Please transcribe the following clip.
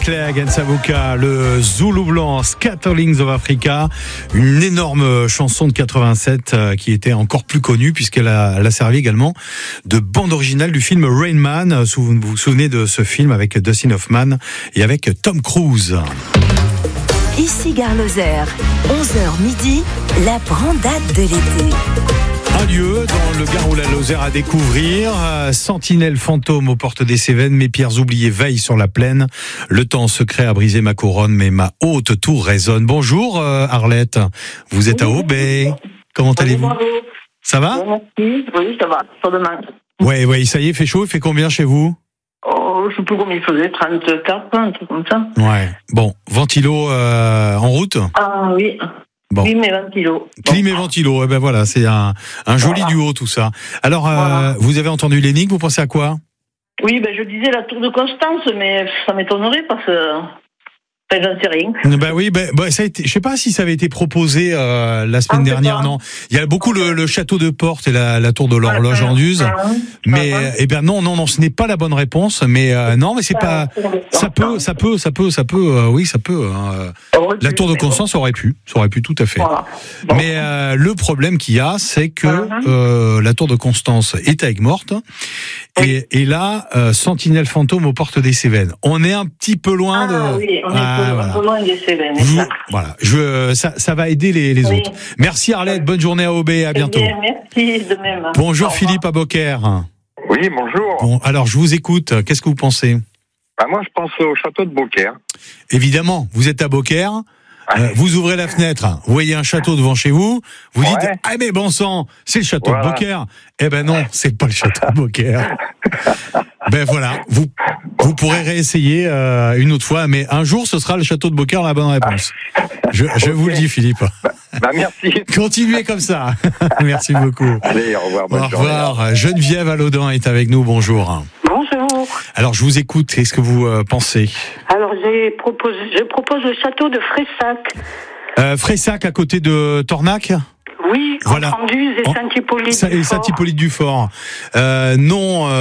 Claire Gensavoka, le Zoulou Blanc, Scatterlings of Africa, une énorme chanson de 87 qui était encore plus connue puisqu'elle a servi également de bande originale du film Rain Man. Vous vous souvenez de ce film avec Dustin Hoffman et avec Tom Cruise. Ici Gare Lozère, 11h midi, la brandade de l'été. Un lieu dans le Gard ou la Lozère à découvrir. Sentinelle fantôme aux portes des Cévennes. Mes pierres oubliées veillent sur la plaine. Le temps secret a brisé ma couronne, mais ma haute tour résonne. Bonjour Arlette, vous êtes à Aubay. Comment allez-vous? Ça va? Merci. Oui, ça va. Pour demain. Ouais, ça y est, il fait chaud. Il fait combien chez vous? Oh, je sais plus combien il faisait, 34, un truc comme ça. Ouais. Bon, ventilo en route? Ah oui. Bon. Clim et ventilo. Clim et ventilo, ben voilà, c'est un joli duo tout ça. Alors, vous avez entendu l'énigme, vous pensez à quoi? Oui, je disais la tour de Constance, mais ça m'étonnerait parce que j'en sais rien. Ça a été, je sais pas si ça avait été proposé la semaine dernière, non. Il y a beaucoup le château de Porte et la tour de l'horloge en Use, mais non, ce n'est pas la bonne réponse. Mais non, mais c'est pas. Ça peut. Oui, ça peut. La tour de Constance aurait pu tout à fait. Voilà. Bon. Mais le problème qu'il y a, c'est que la tour de Constance est à Aigues-Mortes et là, Sentinelle fantôme aux portes des Cévennes. On est un petit peu loin de. Oui, on est un peu loin des Cévennes. Voilà, ça va aider les autres. Merci Arlette, bonne journée à Aubay, à bientôt. Bien, merci de même. Bonjour Philippe à Beaucaire. Oui, bonjour. Bon, alors je vous écoute, qu'est-ce que vous pensez? Moi, je pense au château de Beaucaire. Évidemment, vous êtes à Beaucaire, vous ouvrez la fenêtre, vous voyez un château devant chez vous, vous dites « Ah mais bon sang, c'est le château de Beaucaire !» Eh ben non, c'est pas le château de Beaucaire. Ben voilà, vous pourrez réessayer une autre fois, mais un jour ce sera le château de Beaucaire la bonne réponse. Je vous le dis Philippe. Merci. Continuez comme ça. Merci beaucoup. Allez, au revoir. Au revoir. Geneviève Alaudan est avec nous, bonjour. Bonjour. Alors je vous écoute, qu'est-ce que vous pensez? Alors je propose le château de Fressac. Fressac à côté de Tornac? Oui, voilà. entre Anduze et Saint-Hippolyte-du-Fort. Et Saint-Hippolyte-du-Fort. Non.